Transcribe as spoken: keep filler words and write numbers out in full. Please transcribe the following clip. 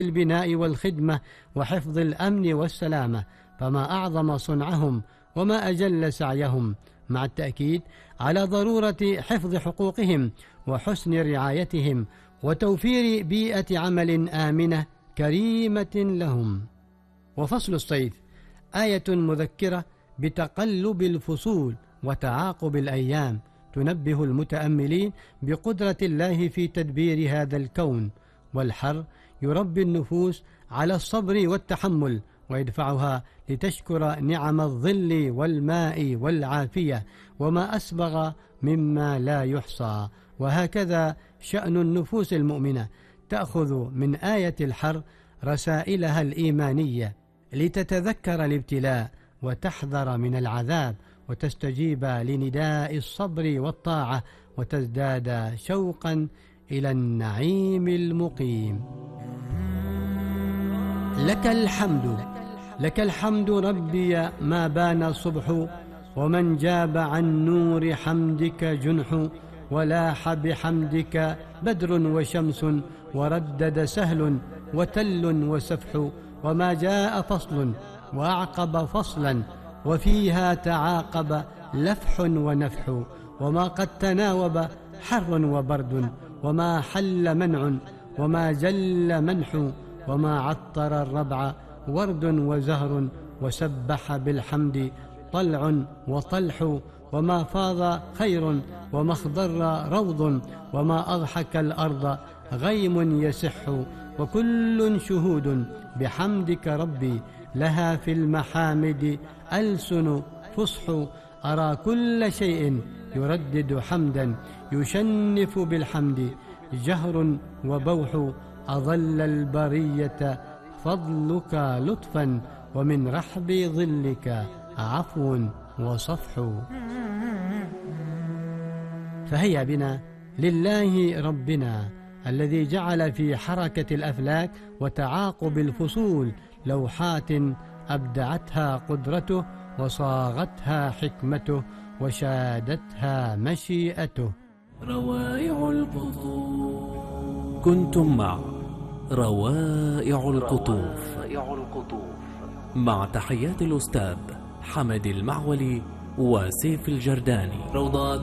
البناء والخدمة وحفظ الأمن والسلامة، فما أعظم صنعهم وما أجل سعيهم، مع التأكيد على ضرورة حفظ حقوقهم وحسن رعايتهم وتوفير بيئة عمل آمنة كريمة لهم. وفصل الصيف آية مذكرة بتقلب الفصول وتعاقب الأيام، تنبه المتأملين بقدرة الله في تدبير هذا الكون. والحر يربي النفوس على الصبر والتحمل ويدفعها لتشكر نعم الظل والماء والعافية وما أسبغ مما لا يحصى. وهكذا شأن النفوس المؤمنة، تأخذ من آية الحر رسائلها الإيمانية لتتذكر الابتلاء وتحذر من العذاب وتستجيب لنداء الصبر والطاعة وتزداد شوقا إلى النعيم المقيم. لك الحمد لك الحمد ربي ما بان الصبح، ومن جاب عن نور حمدك جنح، ولاح بحمدك بدر وشمس، وردد سهل وتل وسفح، وما جاء فصل وأعقب فصلا، وفيها تعاقب لفح ونفح، وما قد تناوب حر وبرد، وما حل منع وما جل منح، وما عطر الربع ورد وزهر، وسبح بالحمد طلع وطلح، وما فاض خير وما اخضر روض، وما أضحك الأرض غيم يسح، وكل شهود بحمدك ربي، لها في المحامد ألسن فصح، أرى كل شيء يردد حمدا، يشنف بالحمد جهر وبوح، أظل البرية فضلك لطفا، ومن رحب ظلك عفو وصفح. فهيا بنا لله ربنا الذي جعل في حركة الأفلاك وتعاقب الفصول لوحات أبدعتها قدرته وصاغتها حكمته وشادتها مشيئته. روائع القطوف. كنتم مع روائع القطوف مع تحيات الأستاذ حمد المعولي وسيف الجرداني. روضات